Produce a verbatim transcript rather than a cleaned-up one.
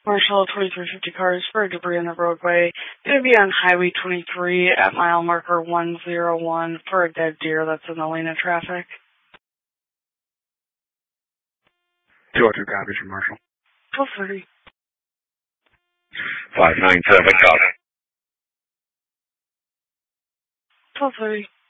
Marshall, twenty-three fifty cars for debris on the roadway. Going to be on Highway twenty-three at mile marker one oh one for a dead deer that's in the lane of traffic. two oh two copies from Marshall. twelve thirty. five nine seven, copy. twelve thirty.